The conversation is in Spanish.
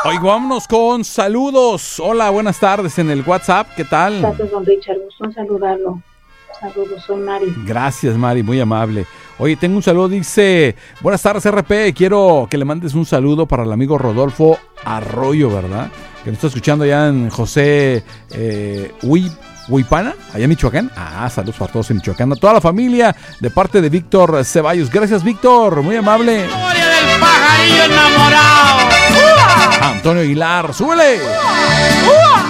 Oiga, vámonos con saludos. Hola, buenas tardes en el WhatsApp. ¿Qué tal? Gracias, don Richard. Gusto en saludarlo. Saludos, soy Mari. Gracias, Mari, muy amable. Oye, tengo un saludo, dice, buenas tardes, RP, quiero que le mandes un saludo para el amigo Rodolfo Arroyo, ¿verdad? Que nos está escuchando allá en José Huipana, allá en Michoacán. Saludos para todos en Michoacán, a toda la familia, de parte de Víctor Ceballos. Gracias, Víctor, muy amable. Historia del pajarillo enamorado. Antonio Aguilar, súbele.